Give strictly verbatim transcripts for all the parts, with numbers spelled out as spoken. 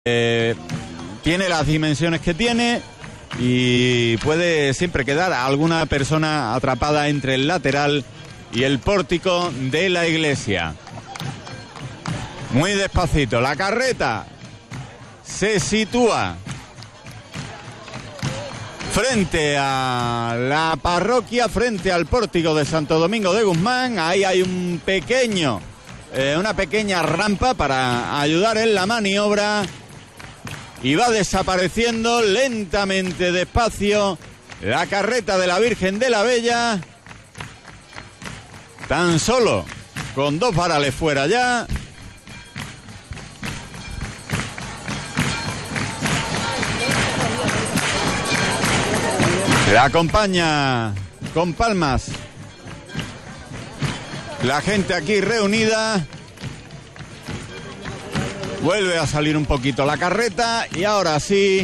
Eh, tiene las dimensiones que tiene y puede siempre quedar alguna persona atrapada entre el lateral y el pórtico de la iglesia. Muy despacito, la carreta se sitúa frente a la parroquia, frente al pórtico de Santo Domingo de Guzmán. Ahí hay un pequeño, eh, una pequeña rampa para ayudar en la maniobra. Y va desapareciendo lentamente, despacio, la carreta de la Virgen de la Bella. Tan solo con dos varales fuera ya. La acompaña con palmas la gente aquí reunida. Vuelve a salir un poquito la carreta y ahora sí,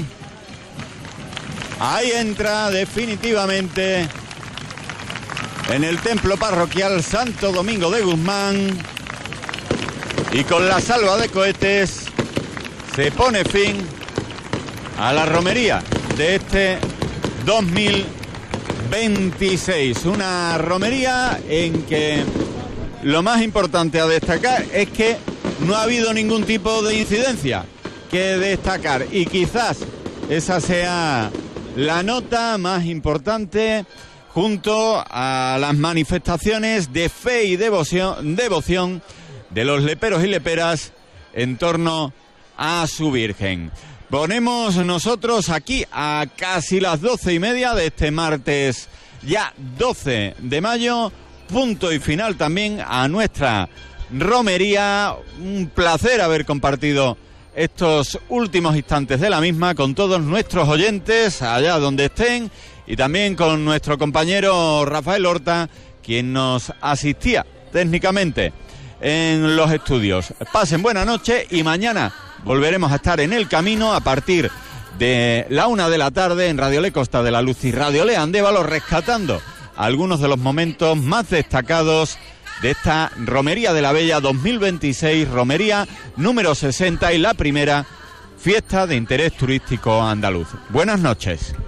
ahí entra definitivamente en el templo parroquial Santo Domingo de Guzmán y con la salva de cohetes se pone fin a la romería de este dos mil veintiséis. Una romería en que lo más importante a destacar es que no ha habido ningún tipo de incidencia que destacar y quizás esa sea la nota más importante junto a las manifestaciones de fe y devoción, devoción de los leperos y leperas en torno a su Virgen. Ponemos nosotros aquí a casi las doce y media de este martes ya doce de mayo, punto y final también a nuestra romería. Un placer haber compartido estos últimos instantes de la misma con todos nuestros oyentes allá donde estén y también con nuestro compañero Rafael Horta, quien nos asistía técnicamente en los estudios. Pasen buena noche y mañana volveremos a estar en el camino a partir de la una de la tarde en Radio Le Costa de la Luz y Radio Le Andévalo, rescatando algunos de los momentos más destacados de esta Romería de la Bella dos mil veintiséis, romería número sesenta y la primera fiesta de interés turístico andaluz. Buenas noches.